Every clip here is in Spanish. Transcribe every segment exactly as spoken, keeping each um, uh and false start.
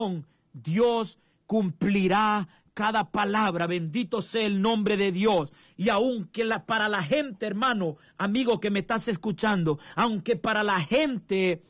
Dios cumplirá cada palabra. Bendito sea el nombre de Dios. Y aunque la, para la gente, hermano, amigo que me estás escuchando, aunque para la gente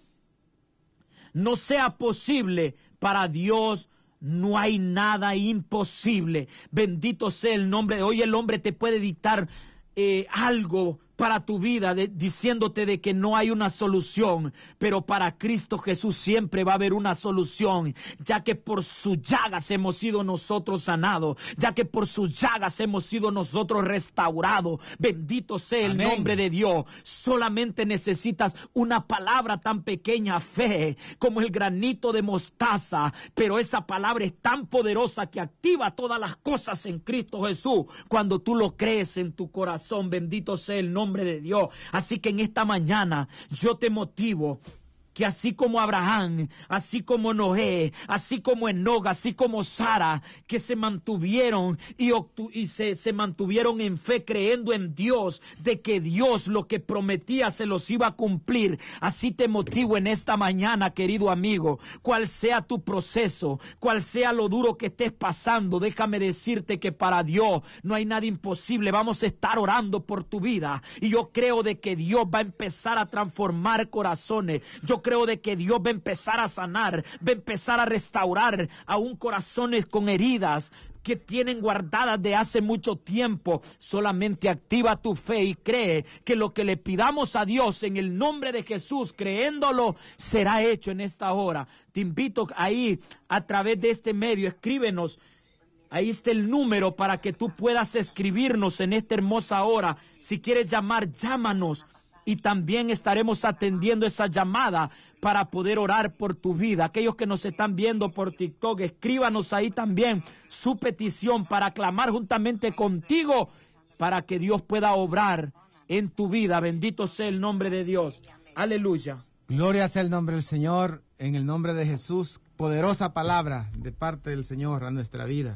no sea posible, para Dios no hay nada imposible. Bendito sea el nombre de hoy. El hombre te puede dictar eh, algo para tu vida, de, diciéndote de que no hay una solución, pero para Cristo Jesús siempre va a haber una solución, ya que por sus llagas hemos sido nosotros sanados, ya que por sus llagas hemos sido nosotros restaurados. Bendito sea el Amén. Nombre de Dios. Solamente necesitas una palabra tan pequeña, fe, como el granito de mostaza, pero esa palabra es tan poderosa que activa todas las cosas en Cristo Jesús cuando tú lo crees en tu corazón. Bendito sea el nombre de Dios. Así que en esta mañana yo te motivo que así como Abraham, así como Noé, así como Enoc, así como Sara, que se mantuvieron y, y se, se mantuvieron en fe creyendo en Dios, de que Dios lo que prometía se los iba a cumplir. Así te motivo en esta mañana, querido amigo, cual sea tu proceso, cual sea lo duro que estés pasando, déjame decirte que para Dios no hay nada imposible. Vamos a estar orando por tu vida y yo creo de que Dios va a empezar a transformar corazones. Yo creo de que Dios va a empezar a sanar, va a empezar a restaurar aún corazones con heridas que tienen guardadas de hace mucho tiempo. Solamente activa tu fe y cree que lo que le pidamos a Dios en el nombre de Jesús, creyéndolo, será hecho en esta hora. Te invito ahí a través de este medio, escríbenos. Ahí está el número para que tú puedas escribirnos en esta hermosa hora. Si quieres llamar, llámanos. Y también estaremos atendiendo esa llamada para poder orar por tu vida. Aquellos que nos están viendo por TikTok, escríbanos ahí también su petición para clamar juntamente contigo para que Dios pueda obrar en tu vida. Bendito sea el nombre de Dios. Aleluya. Gloria sea el nombre del Señor, en el nombre de Jesús. Poderosa palabra de parte del Señor a nuestra vida.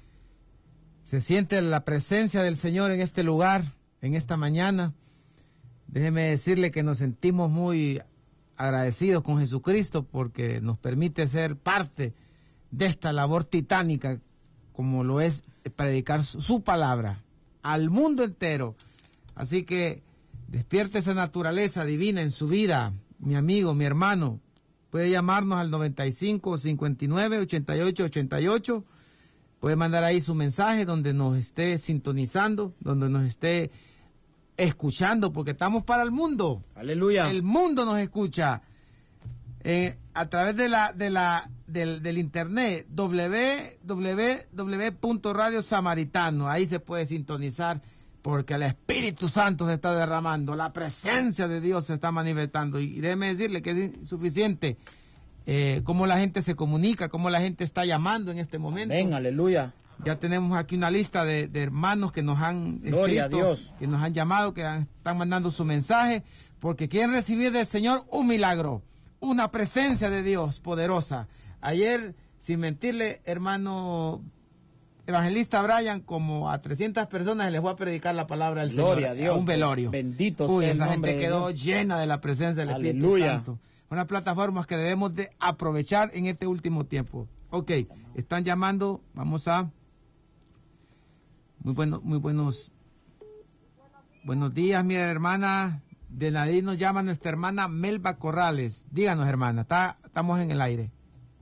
Se siente la presencia del Señor en este lugar, en esta mañana. Déjeme decirle que nos sentimos muy agradecidos con Jesucristo porque nos permite ser parte de esta labor titánica como lo es predicar su, su palabra al mundo entero. Así que despierte esa naturaleza divina en su vida, mi amigo, mi hermano. Puede llamarnos al noventa y cinco, cincuenta y nueve, ochenta y ocho, ochenta y ocho. Puede mandar ahí su mensaje donde nos esté sintonizando, donde nos esté escuchando, porque estamos para el mundo. Aleluya. El mundo nos escucha eh, a través de la de la del, del internet doble u doble u doble u punto radio samaritano. Ahí se puede sintonizar porque el Espíritu Santo se está derramando, la presencia de Dios se está manifestando. Y déjeme decirle que es insuficiente eh, cómo la gente se comunica, cómo la gente está llamando en este momento. Amén, aleluya. Ya tenemos aquí una lista de, de hermanos que nos han Gloria escrito, a Dios, que nos han llamado, que han, están mandando su mensaje, porque quieren recibir del Señor un milagro, una presencia de Dios poderosa. Ayer, sin mentirle, hermano evangelista Brian, como a trescientas personas les voy a predicar la palabra del Gloria Señor, a Dios, a un velorio. Bendito Uy, sea el esa nombre gente de quedó Dios. llena de la presencia del Espíritu Aleluya. Santo. Una plataforma que debemos de aprovechar en este último tiempo. Ok, están llamando, vamos a... Muy bueno, muy buenos, buenos días, mi hermana. De Nadie nos llama nuestra hermana Melba Corrales. Díganos, hermana, está, estamos en el aire.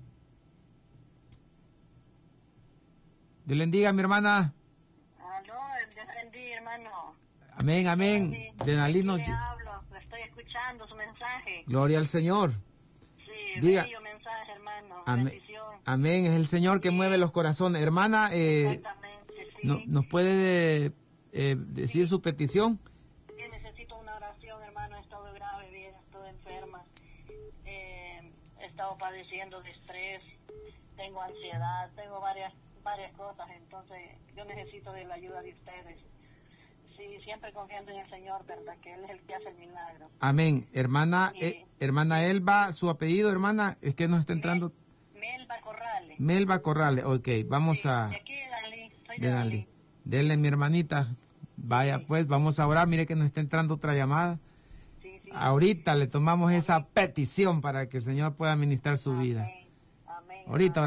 Dios le bendiga, mi hermana. Aló, Dios bendiga, hermano. Amén, amén. Sí, De Nadie nos... le hablo, le estoy escuchando su mensaje. Gloria al Señor. Sí, Diga. bello mensaje, hermano. Amén. Bendición. Amén, es el Señor que Sí. mueve los corazones. Hermana, eh, Exactamente, sí. no, ¿nos puede eh, decir Sí. su petición? Sí, necesito una oración, hermano. He estado grave, bien, estoy enferma. Eh, he estado padeciendo de estrés, tengo ansiedad, tengo varias varias cosas, entonces yo necesito de la ayuda de ustedes. Sí, siempre confiando en el Señor, ¿verdad? Que Él es el que hace el milagro. Amén. Hermana, Sí. eh, hermana Elba, su apellido, hermana, es que nos está entrando... Melba Corrales. Melba Corrales, ok, vamos Sí, a... de aquí de Dalí, soy de de Dalí. Dalí. Dele, mi hermanita. Vaya, Sí. pues, vamos a orar. Mire que nos está entrando otra llamada. Sí, sí. Ahorita le tomamos esa petición para que el Señor pueda ministrar su vida. Amén, amén. Ahorita